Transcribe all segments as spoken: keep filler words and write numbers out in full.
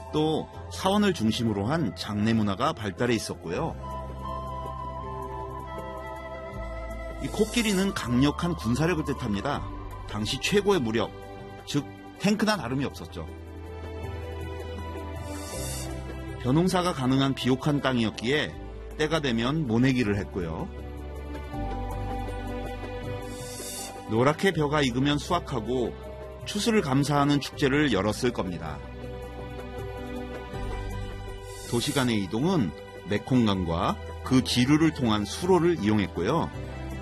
또 사원을 중심으로 한 장례 문화가 발달해 있었고요. 이 코끼리는 강력한 군사력을 뜻합니다. 당시 최고의 무력, 즉 탱크나 다름이 없었죠. 벼농사가 가능한 비옥한 땅이었기에 때가 되면 모내기를 했고요. 노랗게 벼가 익으면 수확하고 추수를 감사하는 축제를 열었을 겁니다. 도시 간의 이동은 메콩강과 그 지류를 통한 수로를 이용했고요.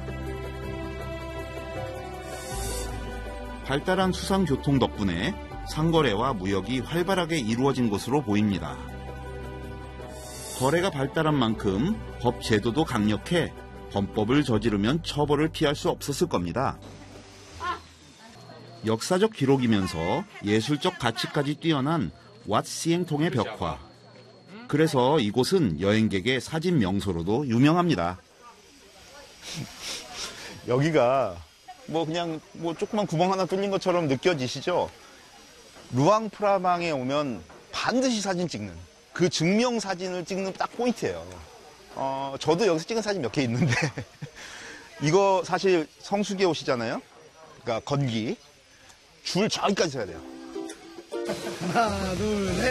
발달한 수상교통 덕분에 상거래와 무역이 활발하게 이루어진 것으로 보입니다. 거래가 발달한 만큼 법 제도도 강력해 범법을 저지르면 처벌을 피할 수 없었을 겁니다. 역사적 기록이면서 예술적 가치까지 뛰어난 왓시행통의 벽화. 그래서 이곳은 여행객의 사진 명소로도 유명합니다. 여기가 뭐 그냥 뭐 조그만 구멍 하나 뚫린 것처럼 느껴지시죠? 루앙프라방에 오면 반드시 사진 찍는, 그 증명 사진을 찍는 딱 포인트예요. 어, 저도 여기서 찍은 사진 몇 개 있는데 이거 사실 성수기에 오시잖아요. 그러니까 건기 줄 저기까지 서야 돼요. 하나 둘 셋.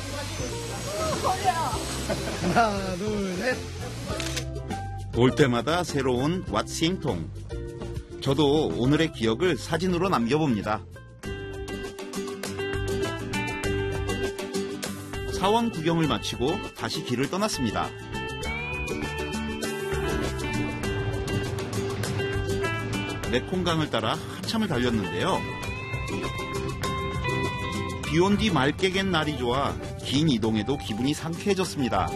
하나 둘 셋. 올 때마다 새로운 왓시행통. 저도 오늘의 기억을 사진으로 남겨봅니다. 사원 구경을 마치고 다시 길을 떠났습니다. 메콩강을 따라 한참을 달렸는데요. 비온 뒤 맑게 갠 날이 좋아 긴 이동에도 기분이 상쾌해졌습니다.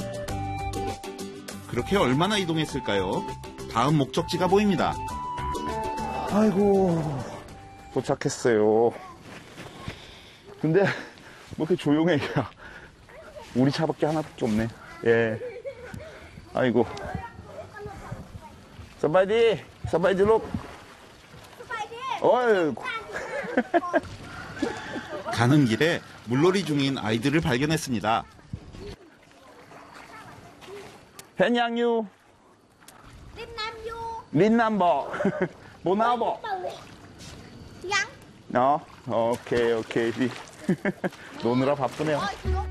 그렇게 얼마나 이동했을까요? 다음 목적지가 보입니다. 아이고, 도착했어요. 근데 뭐 이렇게 조용해. 우리 차밖에 하나밖에 없네. 예. 아이고. 서바이디, 서바이디 룩. 어이구. 가는 길에 물놀이 중인 아이들을 발견했습니다. 헨양유. 린남버. 뭐나버. 어, 오케이, 오케이. 노느라 바쁘네요.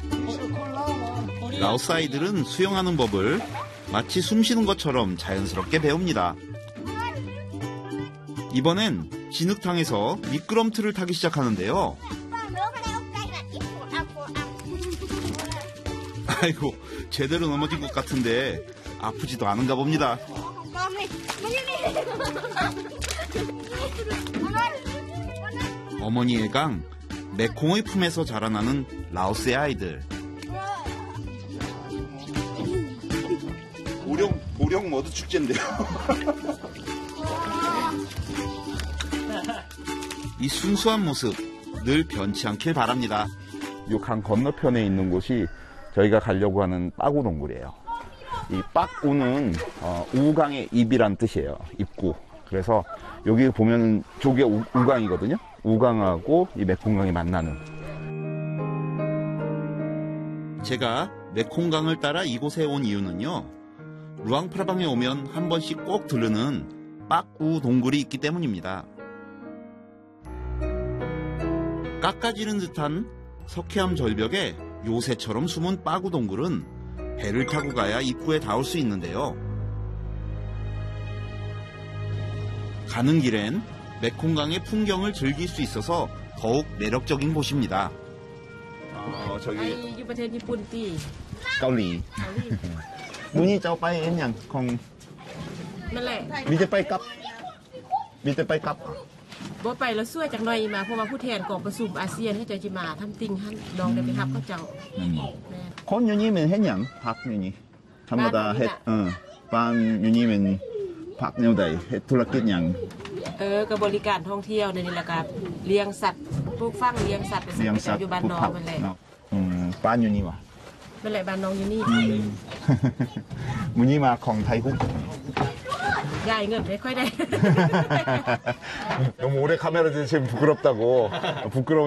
라오스 아이들은 수영하는 법을 마치 숨 쉬는 것처럼 자연스럽게 배웁니다. 이번엔 진흙탕에서 미끄럼틀을 타기 시작하는데요. 아이고, 제대로 넘어진 것 같은데 아프지도 않은가 봅니다. 어머니의 강, 메콩의 품에서 자라나는 라오스의 아이들. 보령, 보령 머드 축제인데요. 이 순수한 모습 늘 변치 않길 바랍니다. 이 강 건너편에 있는 곳이 저희가 가려고 하는 빠구 동굴이에요. 이 빠구는 어, 우강의 입이란 뜻이에요. 입구. 그래서 여기 보면 저게 우, 우강이거든요. 우강하고 이 메콩강이 만나는. 제가 메콩강을 따라 이곳에 온 이유는요. 루앙프라방에 오면 한 번씩 꼭 들르는 빠구 동굴이 있기 때문입니다. 깎아지는 듯한 석회암 절벽에 요새처럼 숨은 빠구 동굴은 배를 타고 가야 입구에 닿을 수 있는데요. 가는 길엔 메콩강의 풍경을 즐길 수 있어서 더욱 매력적인 곳입니다. 어, 저기 อยู่ประเทศญี่ปุ่นตี 가오리. 문이 저 빠이 했냥 콩 นั่นแหละ 밑에 빠이 깝. 밑에 빠이 깝. บ่ไปแล้วช่วยจักหน่อยมาเพราะว่าผู้แทนกองประชุมอาเซียนให้เจ้าจิมาทำติ่งหั่นลองได้ไปรับเขาเจ้าแม่ 콘유님은 했냥 박윤이. 전부 다 했. 어. 빵 유님은 박녀다이 했 둘러끼냥. เออก็บริการท่องเที่ยวในนี่แหละครับเลี้ยงสัตว์ปลูกฝังเลี้ยงสัตว์เป็นสัตว์ลี้ยงสัตว์อยู่บ้านน้อง 푸팍. นั่นแหละ 음, 빠뉴니와. นั่นแหละบ้านน้องอยู่นี่ 무니마 콩 타이국. ยายเงินไม่ค่อยได้ 너무 오래 카메라 지금 부끄럽다고. 부끄러운